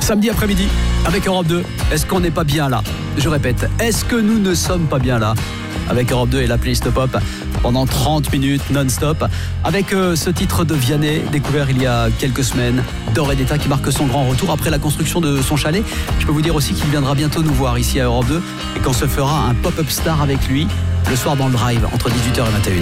Samedi après-midi, avec Europe 2. Est-ce qu'on n'est pas bien là? Je répète, est-ce que nous ne sommes pas bien là? Avec Europe 2 et la playlist pop pendant 30 minutes non-stop. Avec ce titre de Vianney, découvert il y a quelques semaines, Doré d'État qui marque son grand retour après la construction de son chalet. Je peux vous dire aussi qu'il viendra bientôt nous voir ici à Europe 2 et qu'on se fera un pop-up star avec lui le soir dans le drive entre 18h et 21h.